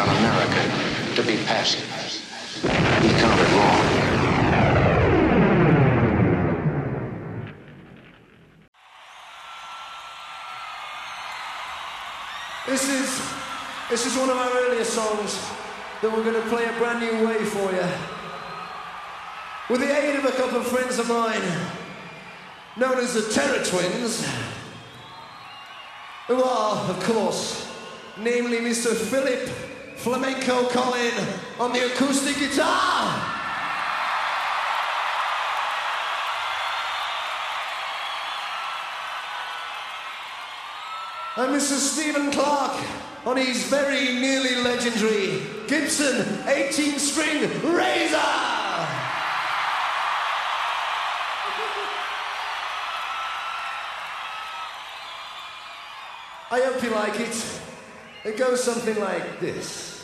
on America to be passive. He counted wrong. This is one of our earlier songs that we're going to play a brand new way for you. With the aid of a couple of friends of mine, known as the Terror Twins, who are, of course, namely Mr. Philip Flamenco Collin on the acoustic guitar. And Mr. Stephen Clark on his very nearly legendary Gibson 18-string Razor. I hope you like it. It goes something like this.